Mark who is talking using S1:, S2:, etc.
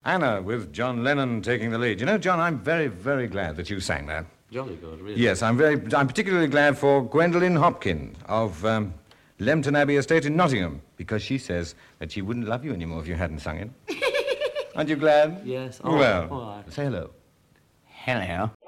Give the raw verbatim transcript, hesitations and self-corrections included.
S1: Anna with John Lennon taking the lead. You know, John, I'm very, very glad that you sang that.
S2: Jolly good, really.
S1: Yes, I'm very, I'm particularly glad for Gwendolen Hopkin of um, Lempton Abbey Estate in Nottingham, because she says that she wouldn't love you anymore if you hadn't sung it. Aren't you glad?
S2: Yes. Oh,
S1: well,
S2: all right.
S1: say hello.
S3: Hello.